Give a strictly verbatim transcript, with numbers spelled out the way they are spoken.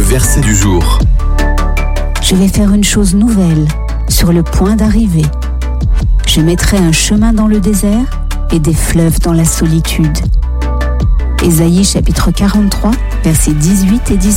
verset du jour. Je vais faire une chose nouvelle, sur le point d'arriver. Je mettrai un chemin dans le désert et des fleuves dans la solitude. Ésaïe chapitre quarante-trois, versets dix-huit et dix-neuf.